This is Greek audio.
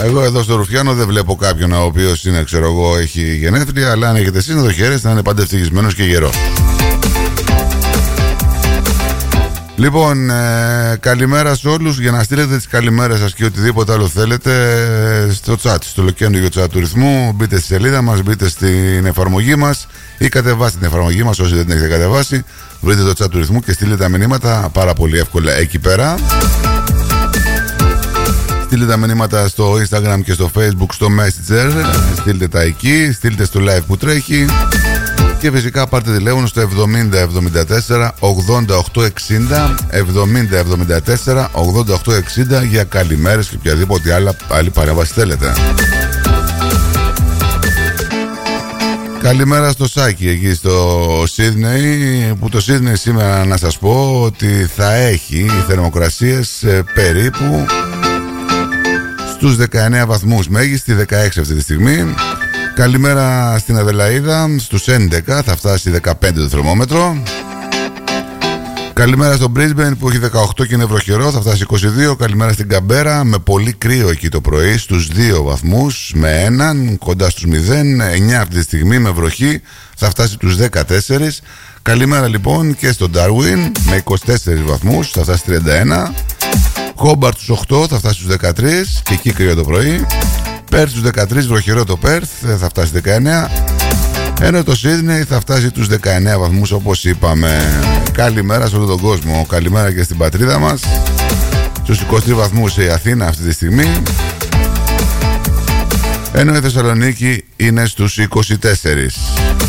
Εγώ εδώ στο Ρουφιάνο δεν βλέπω κάποιον ο οποίος είναι, ξέρω εγώ, έχει γενέθλια, αλλά αν έχετε εσείς να το χαίρεστε, να είναι πάντα ευτυχισμένος και γερός. Λοιπόν, καλημέρα σε όλους. Για να στείλετε τις καλημέρες σας και οτιδήποτε άλλο θέλετε στο chat, στο λοκένουργιο chat του ρυθμού, μπείτε στη σελίδα μας, μπείτε στην εφαρμογή μας ή κατεβάστε την εφαρμογή μας όσοι δεν την έχετε κατεβάσει. Βρείτε το chat του ρυθμού και στείλτε τα μηνύματα πάρα πολύ εύκολα εκεί πέρα. Στείλτε τα μηνύματα στο Instagram και στο Facebook, στο Messenger. Στείλτε τα εκεί, στείλτε στο live που τρέχει. Και φυσικά πάρτε τηλέφωνο στο 7074 8860 7074 8860 για καλημέρες και οποιαδήποτε άλλη παρέμβαση θέλετε. Καλημέρα στο Σάκη εκεί στο Σίδνεϊ, που το Σίδνεϊ σήμερα να σας πω ότι θα έχει θερμοκρασίες περίπου στους 19 βαθμούς, μέγιστη 16 αυτή τη στιγμή. Καλημέρα στην Αδελαΐδα, στους 11 θα φτάσει 15 το θερμόμετρο. Καλημέρα στο Brisbane που έχει 18 και είναι βροχερό, θα φτάσει 22. Καλημέρα στην Καμπέρα με πολύ κρύο εκεί το πρωί, στους 2 βαθμούς με 1, κοντά στους 0. 9 αυτή τη στιγμή με βροχή, θα φτάσει τους 14. Καλημέρα λοιπόν και στο Darwin με 24 βαθμούς, θα φτάσει 31. Χόμπαρτ στους 8, θα φτάσει στους 13 και εκεί κρύο το πρωί. Πέρθ στους 13, βροχερό το Πέρθ, θα φτάσει 19. Ενώ το Σίδνεϊ θα φτάσει τους 19 βαθμούς όπως είπαμε. Καλημέρα σε όλο τον κόσμο. Καλημέρα και στην πατρίδα μας. Στους 23 βαθμούς η Αθήνα αυτή τη στιγμή. Ενώ η Θεσσαλονίκη είναι στους 24.